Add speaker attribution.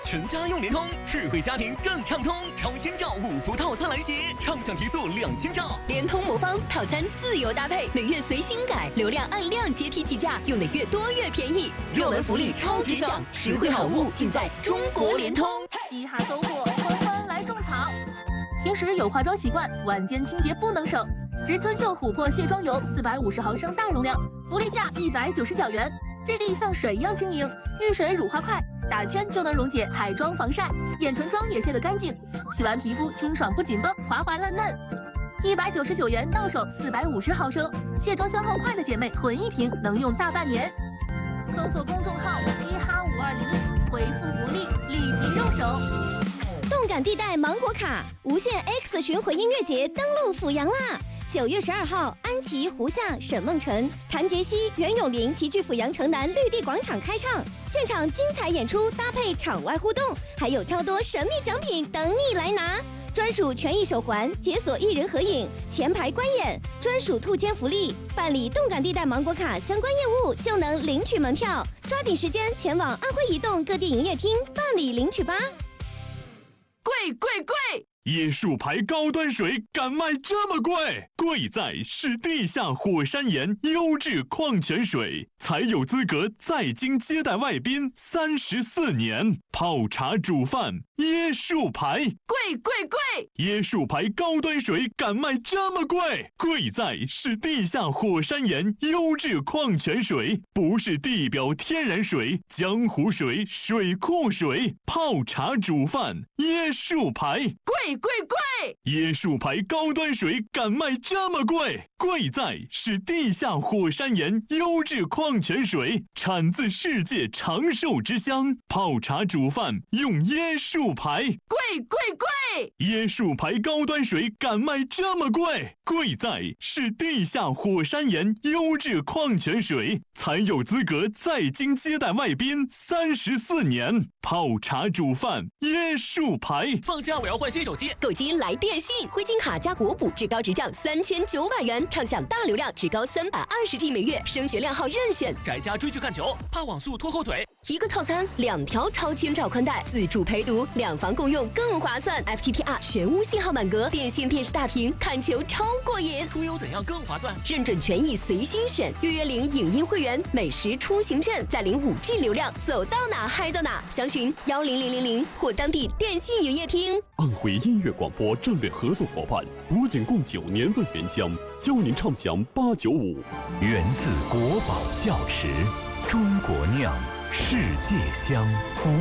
Speaker 1: 全家用联通，智慧家庭更畅通。超千兆5伏套餐来袭，畅享提速2000兆。
Speaker 2: 联通魔方套餐自由搭配，每月随心改，流量按量阶梯计价，用的越多越便宜。热门福利超值享，实惠好物尽在中国联通。
Speaker 3: 嘻哈搜货，欢欢来种草。平时有化妆习惯，晚间清洁不能省。植村秀琥珀卸妆油450毫升大容量，福利价199元，质地像水一样轻盈，遇水乳化快，打圈就能溶解彩妆防晒，眼唇妆也卸得干净，洗完皮肤清爽不紧绷，滑滑嫩嫩。199元到手450毫升，卸妆消耗快的姐妹囤一瓶能用大半年。搜索公众号嘻哈520，回复福利立即入手。
Speaker 4: 动感地带芒果卡无限 X 巡回音乐节登陆阜阳啦！9月12号，安琪、胡夏、沈梦辰、谭杰希、袁咏琳齐聚阜阳城南绿地广场开唱，现场精彩演出搭配场外互动，还有超多神秘奖品等你来拿。专属权益手环、解锁艺人合影、前排观演、专属兔签福利，办理动感地带芒果卡相关业务就能领取门票，抓紧时间前往安徽移动各地营业厅办理领取吧。
Speaker 1: 贵贵贵！
Speaker 5: 椰树牌高端水敢卖这么贵？贵在是地下火山岩优质矿泉水，才有资格在京接待外宾34年。泡茶煮饭，椰树牌，
Speaker 1: 贵贵贵！
Speaker 5: 椰树牌高端水敢卖这么贵？贵在是地下火山岩优质矿泉水，不是地表天然水、江湖水、水库水。泡茶煮饭，椰树牌，
Speaker 1: 贵贵贵！
Speaker 5: 椰树牌高端水敢卖这么贵？贵在是地下火山岩优质矿泉水，产自世界长寿之乡。泡茶煮饭用椰树牌，
Speaker 1: 贵贵贵！
Speaker 5: 椰树牌高端水敢卖这么贵？贵在是地下火山岩优质矿泉水，才有资格在京接待外宾34年。泡茶煮饭，椰树牌。
Speaker 1: 放假我要换新手机，
Speaker 2: 购机来电信，灰金卡加国补至高直降3900元，畅享大流量至高320G 每月，升学亮号任选。
Speaker 1: 宅家追剧看球，怕网速拖后腿。
Speaker 2: 一个套餐2条超千兆宽带，自助陪读，2房共用更划算。FTTR 全屋信号满格，电信电视大屏，看球超过瘾。
Speaker 1: 出游怎样更划算？
Speaker 2: 认准权益随心选，约领影音会员，美食出行券，再领5G 流量，走到哪嗨到哪。详询10000或当地电信营业厅。
Speaker 6: 安徽音乐广播战略合作伙伴古井贡酒年份原浆，邀您畅享895。
Speaker 7: 源自国宝窖池，中国酿，世界香。